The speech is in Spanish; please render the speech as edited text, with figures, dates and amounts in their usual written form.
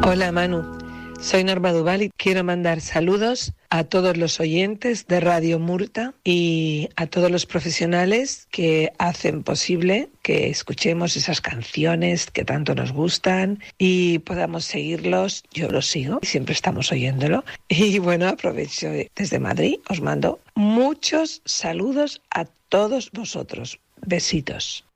Hola Manu, soy Norma Duval y quiero mandar saludos a todos los oyentes de Radio Murta y a todos los profesionales que hacen posible que escuchemos esas canciones que tanto nos gustan y podamos seguirlos. Yo los sigo y siempre estamos oyéndolo. Y bueno, aprovecho desde Madrid, os mando muchos saludos a todos vosotros. Besitos.